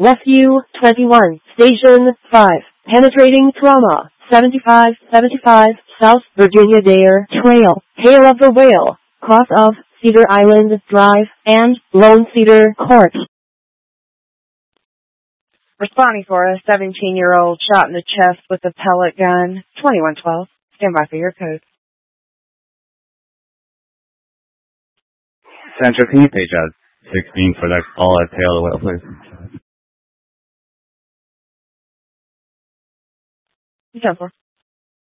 Rescue 21, Station 5, penetrating trauma, 7575, South Virginia Dare Trail, Tail of the Whale, cross of Cedar Island Drive, and Lone Cedar Court. Responding for a 17-year-old shot in the chest with a pellet gun, 2112. Stand by for your code. Central, can you page out 16 for that call at Tail of the Whale, please? You're done for.